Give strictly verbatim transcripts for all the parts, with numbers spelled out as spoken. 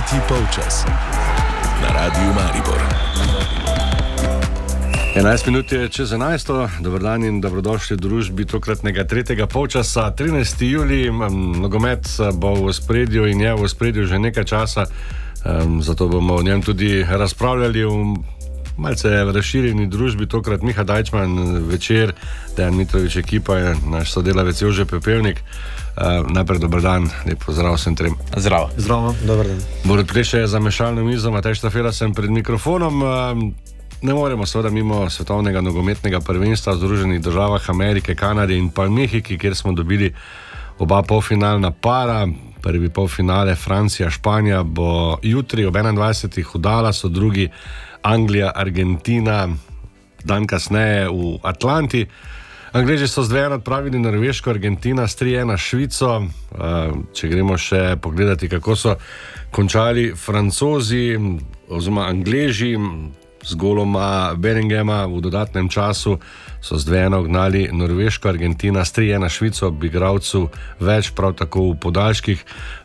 Tretji polčas na Radiu Maribor. enajst minut je čez enajsto, dober dan in dobrodošli v družbi tokratnega tretjega polčasa. trinajsti julij, nogomet bo v ospredju in je v ospredju že nekaj časa, um, zato bomo o njem tudi razpravljali v malce razširjeni družbi. Tokrat Miha Dajčman večer, Dejan Mitrović ekipa je naš sodelavec Jože Pepevnik. Uh, najprej dober dan, lep pozdrav vsem trem. Zdravo. Zdravo, dober dan. Borut Kleše je za mešalno mizo, Matej Štafela sem pred mikrofonom. Uh, Ne moremo seveda mimo svetovnega nogometnega prvenstva v Združenih državah Amerike, Kanade in pa Mehiki, kjer smo dobili oba polfinalna para. Prvi polfinale Francija-Španija bo jutri ob enaindvajsetih v Dallasu, drugi Anglija-Argentina dan kasneje v Atlanti. Angleži so z dve ena odpravili Norveško, Argentina s tri ena Švico. Če gremo še pogledati, kako so končali Francozi oziroma Angleži, z goloma Bellinghama v dodatnem času so z dve ena ognali Norveško, Argentina s tri ena Švico, ob igralcu več, prav tako v podaljških.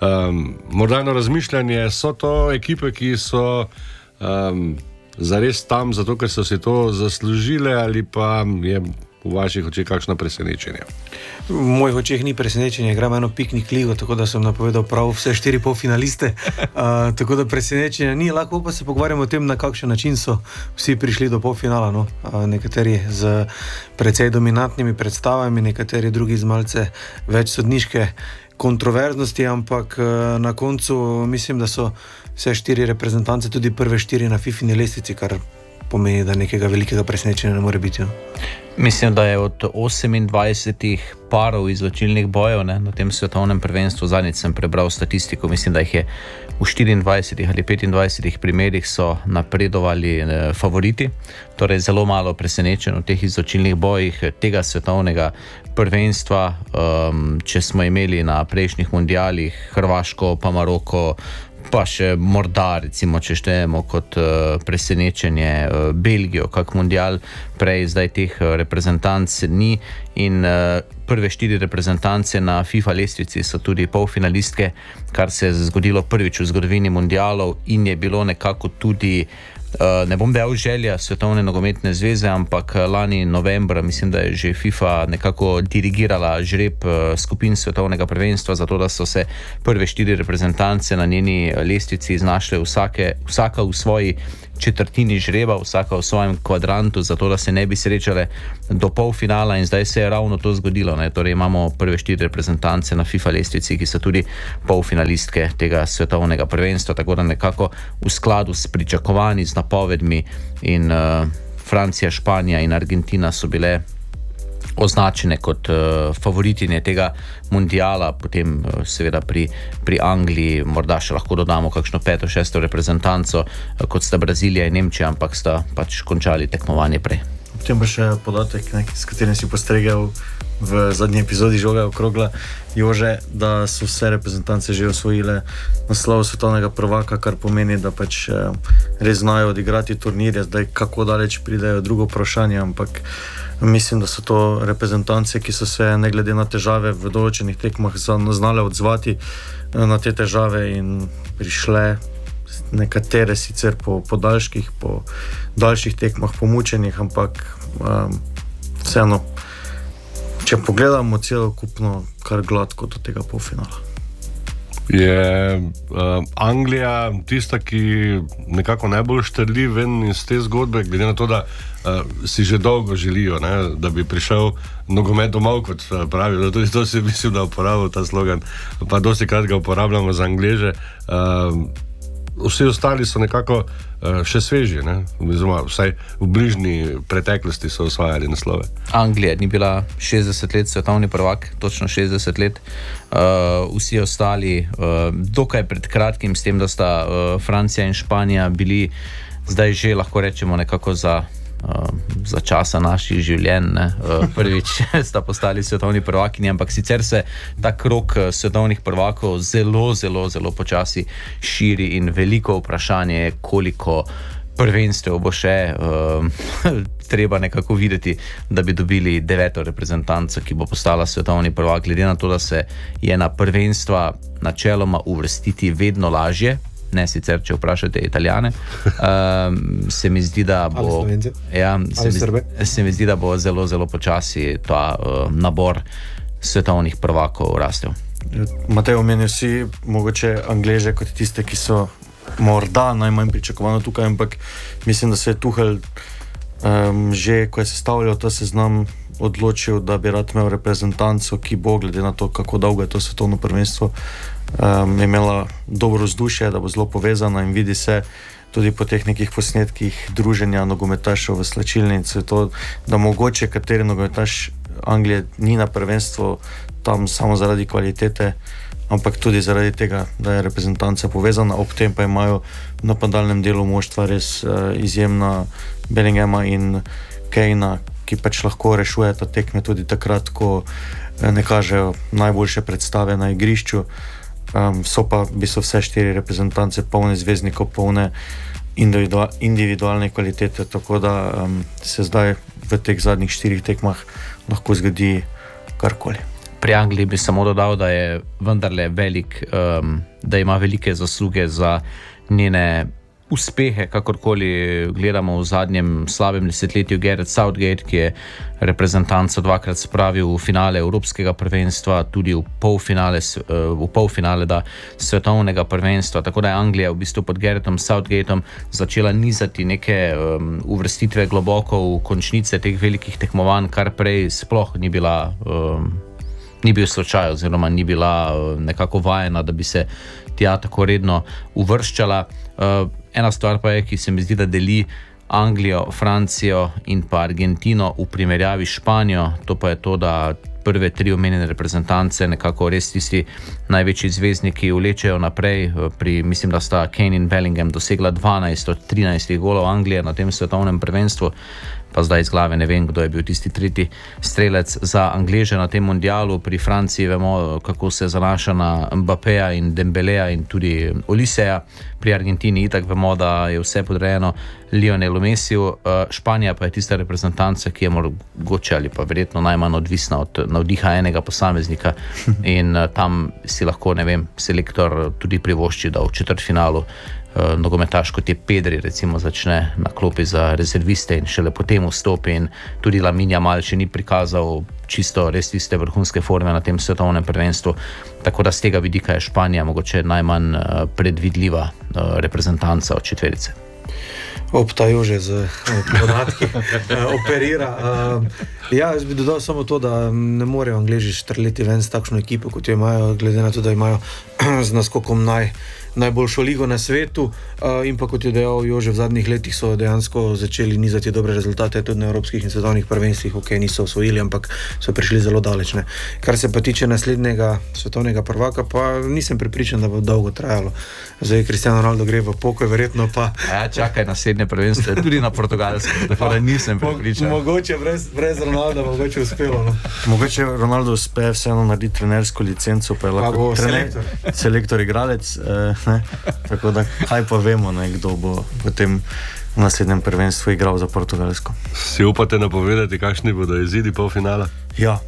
Um, morda eno razmišljanje, so to ekipe, ki so um, zares tam, zato ker so si to zaslužile, ali pa je v vaših očeh kakšno presenečenje? V mojih očeh ni presenečenje, igramo eno piknik ligo, tako da sem napovedal prav vse štiri polfinaliste, uh, tako da presenečenja ni. Lahko pa se pogovarjamo o tem, na kakšen način so vsi prišli do polfinala. No? Uh, nekateri z precej dominantnimi predstavami, nekateri drugi z malce več sodniške kontroverznosti, ampak uh, na koncu mislim, da so vse štiri reprezentance tudi prve štiri na fifini lestvici, kar pomeni, da nekega velikega presenečenja ne more biti. No? Mislim, da je od osemindvajsetih parov izločilnih bojev ne, na tem svetovnem prvenstvu, zadnjič sem prebral statistiko, mislim, da jih je v štiriindvajsetih ali petindvajsetih primerih so napredovali eh, favoriti, torej zelo malo presenečen v teh izločilnih bojih tega svetovnega prvenstva. Um, če smo imeli na prejšnjih mundialih Hrvaško pa Maroko, pa še morda, recimo, če štejemo kot uh, presenečenje uh, Belgijo, kak mundial prej, zdaj teh uh, reprezentanc ni in uh, prve štiri reprezentance na FIFA lestvici so tudi polfinalistke, kar se je zgodilo prvič v zgodovini mundialov in je bilo nekako tudi Uh, ne bom dejal želja Svetovne nogometne zveze, ampak lani novembra mislim, da je že FIFA nekako dirigirala žreb uh, skupin svetovnega prvenstva, zato da so se prve štiri reprezentance na njeni lestvici znašle vsake, vsaka v svoji četrtini žreba, vsaka v svojem kvadrantu, zato da se ne bi srečale do polfinala in zdaj se je ravno to zgodilo. Ne? Torej imamo prve štiri reprezentance na FIFA lestvici, ki so tudi polfinalistke tega svetovnega prvenstva, tako da nekako v skladu s pričakovanji, z napovedmi in uh, Francija, Španija in Argentina so bile označene kot uh, favoritinje tega mundiala, potem uh, seveda pri, pri Angliji morda še lahko dodamo kakšno peto, šesto reprezentanco, uh, kot sta Brazilija in Nemčija, ampak sta pač končali tekmovanje prej. Potem pa še podatek, nek, s katerim si postregel v zadnji epizodi Žoga okrogla, Jože, da so vse reprezentance že osvojile naslov svetovnega prvaka, kar pomeni, da pač eh, res znajo odigrati turnirje. Zdaj, kako daleč pridejo, drugo vprašanje, ampak mislim, da so to reprezentance, ki so se ne glede na težave v določenih tekmah znale odzvati na te težave in prišle nekatere sicer po podaljških, po daljših tekmah, po mučenih, ampak um, vseeno, če pogledamo celokupno kar gladko do tega polfinala. Je uh, Anglija tista, ki nekako najbolj štrli ven iz te zgodbe, glede na to, da uh, si že dolgo želijo, ne, da bi prišel nogomet domov, kot pravijo. Tudi to si mislim, da uporabil ta slogan, pa dosti krat ga uporabljamo za Angleže. Uh, Vsi ostali so nekako uh, še sveži, ne? Oziroma, vsaj v bližnji preteklosti so osvajali naslove. Anglija ni bila šestdeset let svetovni prvak, točno šestdeset let. Uh, vsi ostali uh, dokaj pred kratkim, s tem, da sta uh, Francija in Španija bili zdaj že, lahko rečemo, nekako za Uh, za časa naših življenj. Uh, prvič sta postali svetovni prvakinji, ampak sicer se ta krog svetovnih prvakov zelo, zelo, zelo počasi širi in veliko vprašanje je, koliko prvenstev bo še uh, treba nekako videti, da bi dobili deveto reprezentanco, ki bo postala svetovni prvak, glede na to, da se je na prvenstva načeloma uvrstiti vedno lažje, ne sicer, če vprašate Italijane. Um, se mi zdi, da bo, ja, se, mi, se mi zdi, da bo zelo, zelo počasi ta uh, nabor svetovnih prvakov rastel. Matej, omenil si mogoče Angleže kot tiste, ki so morda najmanj pričakovano tukaj, ampak mislim, da se je Tuchel um, že, ko je sestavljal ta seznam, odločil, da bi rad imel reprezentanco, ki bo, glede na to, kako dolgo je to svetovno prvenstvo, um, imela dobro vzdušje, da bo zelo povezana in vidi se tudi po teh nekih posnetkih druženja nogometašev v slačilnici, to, da mogoče kateri nogometaš Anglije ni na prvenstvo tam samo zaradi kvalitete, ampak tudi zaradi tega, da je reprezentanca povezana, ob tem pa imajo v napadalnem delu moštva res uh, izjemna Bellinghama in Kanea, ki pač lahko rešujeta tekme tudi takrat, ko ne kažejo najboljše predstave na igrišču. Um, so pa bi so vse štiri reprezentance polne zvezdnikov, polne individual, individualne kvalitete, tako da um, se zdaj v teh zadnjih štirih tekmah lahko zgodi karkoli. Pri Angliji bi samo dodal, da je vendarle velik, um, da ima velike zasluge za njene uspehe, kakorkoli gledamo v zadnjem slabem desetletju. Gareth Southgate, ki je reprezentanco dvakrat spravil v finale Evropskega prvenstva, tudi v polfinale, v polfinale da svetovnega prvenstva, tako da je Anglija v bistvu pod Garethom Southgateom začela nizati neke um, uvrstitve globoko v končnice teh velikih tekmovanj, kar prej sploh ni bila um, ni bil slučaj, oziroma ni bila nekako vajena, da bi se tja tako redno uvrščala. Uh, ena stvar pa je, ki se mi zdi, da deli Anglijo, Francijo in pa Argentino v primerjavi s Španijo, to pa je to, da prve tri omenjene reprezentance nekako res tisti največji zvezdniki vlečejo naprej. Pri, mislim, da sta Kane in Bellingham dosegla dvanajst od trinajstih golov Anglije na tem svetovnem prvenstvu, pa zdaj iz glave ne vem, kdo je bil tisti tretji strelec za Angleže na tem mundialu. Pri Franciji vemo, kako se zanaša na Mbappeja in Dembeleja in tudi Oliseja. Pri Argentini itak vemo, da je vse podrejeno Lionelu Messiju. Španija pa je tista reprezentanca, ki je mogoče ali pa verjetno najmanj odvisna od navdiha enega posameznika in tam si lahko, ne vem, selektor tudi privošči, da v četrtfinalu nogometaš, kot je Pedri, recimo, začne na klopi za rezerviste in šele potem vstopi, in tudi Lamine Yamal še ni prikazal čisto res tiste vrhunske forme na tem svetovnem prvenstvu, tako da z tega vidika je Španija mogoče najmanj predvidljiva reprezentanca od četverice. Optajo že z podatki, operira. Ja, jaz bi dodal samo to, da ne morejo Angleži štrleti ven s takšno ekipo, kot jo imajo, glede na to, da imajo z naskokom naj najboljšo ligo na svetu, uh, in pa kot je dejal Jože, v zadnjih letih so dejansko začeli nizati dobre rezultate tudi na evropskih in svetovnih prvenstvih, ok, niso osvojili, ampak so prišli zelo daleč. Ne. Kar se pa tiče naslednjega svetovnega prvaka, pa nisem prepričan, da bo dolgo trajalo. Zdaj Cristiano Ronaldo gre v pokoj, verjetno pa... Ja, čakaj, naslednje prvenstvo je tudi na Portugalskem, tako da nisem prepričan. Mogoče brez, brez Ronalda mogoče uspelo. No. Mogoče Ronaldo uspe vseeno narediti trenersko licenco, pa je lahko pa trener, selektor. selektor igralec, eh, ne? Tako da kaj pa vemo, ne, kdo bo v tem naslednjem prvenstvu igral za Portugalsko. Si upate napovedati, kakšni bodo izidi polfinala? Ja.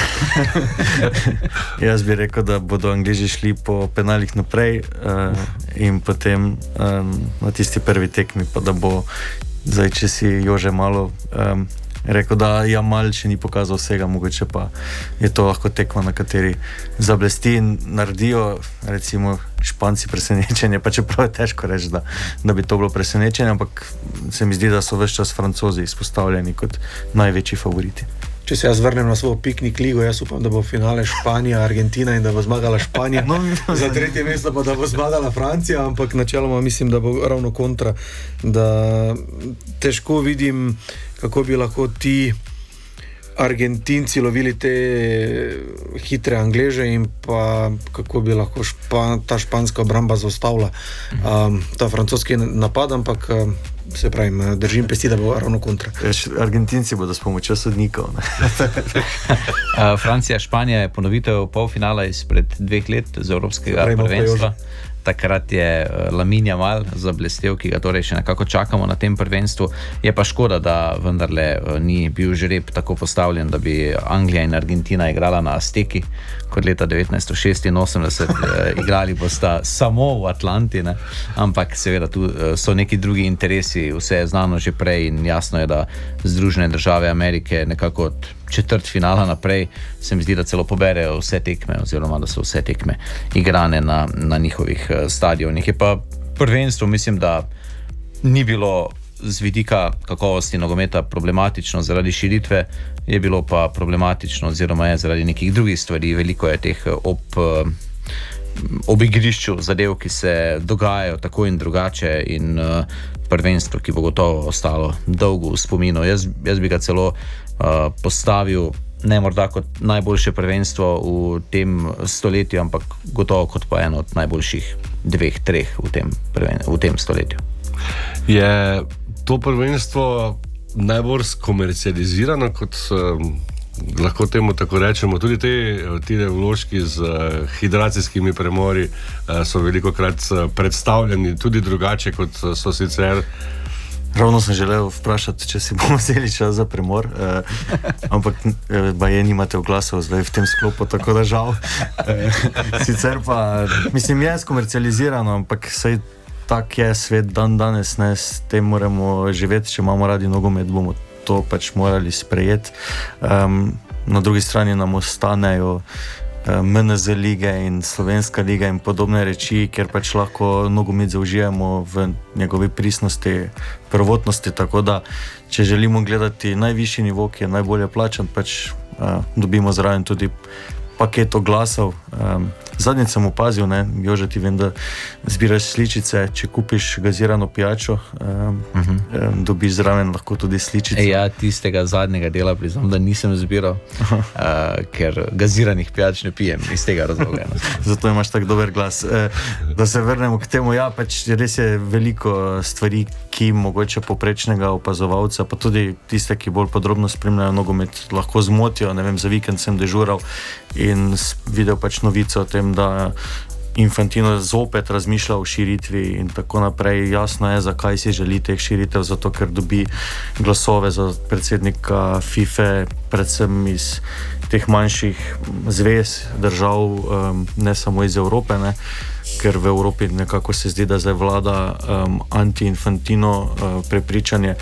Jaz bi rekel, da bodo Angleži šli po penalih naprej uh, in potem um, na tisti prvi tekmi, pa da bo zdaj, če si Jože malo um, rekel, da Yamal še ni pokazal vsega, mogoče pa je to lahko tekma, na kateri zablesti in naredijo recimo Španci presenečenje, pa čeprav je težko reči, da, da bi to bilo presenečenje, ampak se mi zdi, da so ves čas Francozi izpostavljeni kot največji favoriti. Če se jaz vrnem na svojo piknik ligo, jaz upam, da bo v finale Španija, Argentina in da bo zmagala Španija. No, za tretje mesto pa da bo zmagala Francija, ampak načeloma mislim, da bo ravno kontra, da težko vidim, kako bi lahko ti Argentinci lovili te hitre Angleže in pa kako bi lahko špa, ta španska obramba zaustavila um, ta francoski napad, ampak um, se pravim, držim pesti, da bo ravno kontra. Argentinci bodo s pomočjo sodnikov. Francija, Španija je ponovitev polfinala izpred dveh let z evropskega prvenstva. takrat je Lamine Yamal zablestel, ki ga torej še nekako čakamo na tem prvenstvu. Je pa škoda, da vendarle ni bil žreb tako postavljen, da bi Anglija in Argentina igrala na Azteki kot leta devetnajststo šestinosemdeset. Igrali bosta samo v Atlanti, ne? Ampak seveda tu so neki drugi interesi, vse je znano že prej in jasno je, da Združene države Amerike nekako od četrt finala naprej se mi zdi, da celo poberejo vse tekme oziroma da so vse tekme igrane na, na njihovih stadionih. Je pa prvenstvo, mislim, da ni bilo z vidika kakovosti nogometa problematično zaradi širitve, je bilo pa problematično oziroma je zaradi nekih drugih stvari. Veliko je teh ob, ob igrišču zadev, ki se dogajajo tako in drugače in prvenstvo, ki bo gotovo ostalo dolgo v spominu. Jaz, jaz bi ga celo uh, postavil ne morda kot najboljše prvenstvo v tem stoletju, ampak gotovo kot pa eno od najboljših dveh, treh v tem, prven, v tem stoletju. Je to prvenstvo najbolj skomercializirano, kot um, lahko temu tako rečemo? Tudi te, ti vložki z uh, hidracijskimi premori uh, so velikokrat uh, predstavljeni tudi drugače, kot uh, so sicer. Ravno sem želel vprašati, če si bomo vzeli čas za premor, eh, ampak eh, baje nimate oglasov zdaj v tem sklopu, tako da žal. Eh, sicer pa, mislim, je skomercializirano, ampak saj tak je svet dan danes, ne, s tem moramo živeti, če imamo radi nogomet, bomo to pač morali sprejeti. Um, na drugi strani nam ostanejo M N Z lige in Slovenska liga in podobne reči, ker pač lahko nogomet zaužijemo v njegovi pristnosti, prvotnosti, tako da če želimo gledati najvišji nivo, ki je najbolje plačan, pač uh, dobimo zraven tudi paket oglasov. Um, zadnjič sem opazil, ne, Jože, ti vem, da zbiraš sličice, če kupiš gazirano pijačo, um, uh-huh. um, dobiš zraven lahko tudi sličice. E, ja, tistega zadnjega dela priznam, da nisem zbiral, uh, ker gaziranih pijač ne pijem iz tega razloga. Zato imaš tak dober glas. E, da se vrnemo k temu, ja, pač res je veliko stvari, ki mogoče poprečnega opazovalca, pa tudi tiste, ki bolj podrobno spremljajo nogomet, lahko zmotijo. Ne vem, za vikend sem dežural in videl pač novico o tem, da Infantino zopet razmišlja o širitvi in tako naprej. Jasno je, zakaj si želi teh širitev, zato ker dobi glasove za predsednika FIFA, predvsem iz teh manjših zvez držav, um, ne samo iz Evrope, ne, ker v Evropi nekako se zdi, da zdaj vlada um, anti-Infantino uh, prepričanje,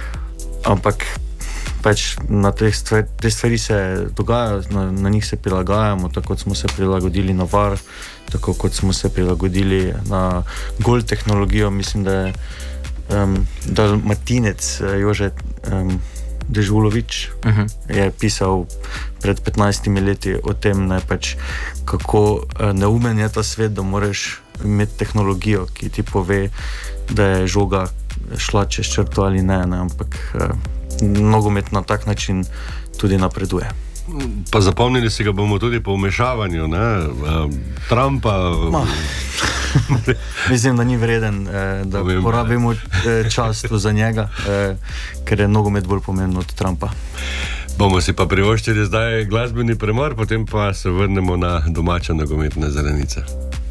ampak pač na te stvari, te stvari se dogajajo, na, na njih se prilagajamo, tako kot smo se prilagodili na V A R, tako kot smo se prilagodili na gol tehnologijo. Mislim, da je um, Dalmatinec Jože um, Dežulović uh-huh. je pisal pred petnajstimi leti o tem, ne, pač, kako uh, neumen je ta svet, da moraš imeti tehnologijo, ki ti pove, da je žoga šla čez črto ali ne, ne, ampak uh, nogomet na tak način tudi napreduje. Pa zapomnili si ga bomo tudi po vmešavanju, ne? Trumpa. Ma. Mislim, da ni vreden, eh, da Povem, porabimo eh, čas za njega, eh, ker je nogomet bolj pomemben od Trumpa. Bomo si pa privoščili zdaj glasbeni premor, potem pa se vrnemo na domače nogometne zelenice.